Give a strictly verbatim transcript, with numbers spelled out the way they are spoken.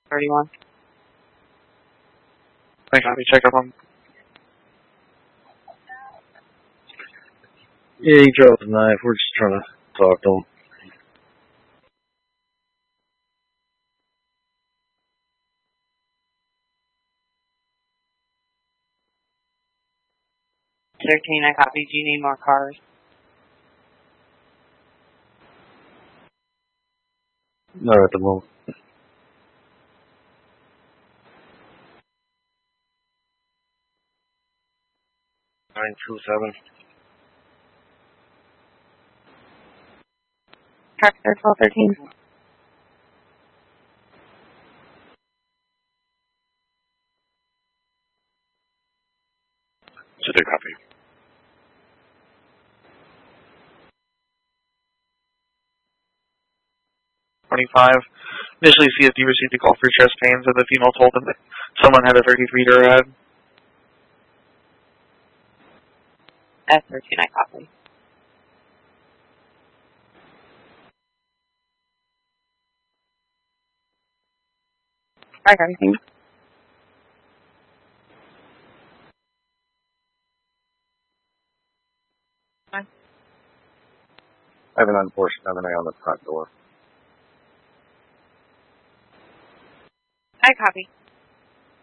thirty-one. I copy. Check up on. Yeah, he dropped the knife. We're just trying to talk to him. thirteen, I copy. Do you need more cars? Not at the moment. nine two seven. Tractor twelve thirteen. So they copy. twenty-five. Initially, C S D received a call for chest pains, and the female told him that someone had a thirty-three to her head. S thirteen, I copy. I got everything. I have an unfortunate M and A on the front door. I copy.